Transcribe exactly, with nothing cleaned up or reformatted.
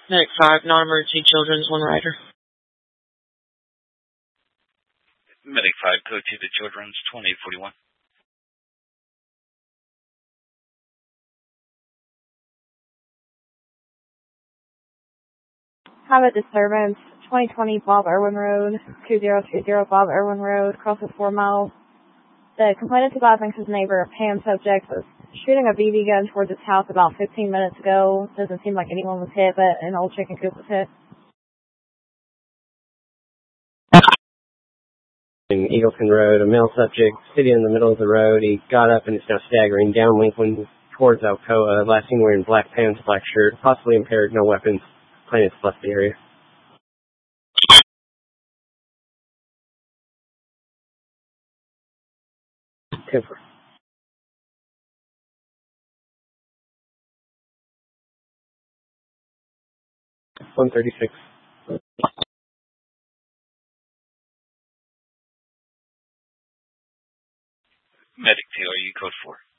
Medic five, non-emergency children's, one rider. Medic five, code two to children's, twenty-eight forty-one. Have a disturbance, twenty twenty Bob Irwin Road, two zero two zero Bob Irwin Road, crosses four miles. The complainant advising his neighbor, Pam subject, was shooting a B B gun towards his house about fifteen minutes ago. Doesn't seem like anyone was hit, but an old chicken coop was hit. In Eagleton Road, a male subject sitting in the middle of the road. He got up and is now staggering down Lincoln towards Alcoa. Last seen wearing black pants, black shirt, possibly impaired, no weapons. Plaintiff's left the area. ten four. one thirty-six. Medic two, are you code four?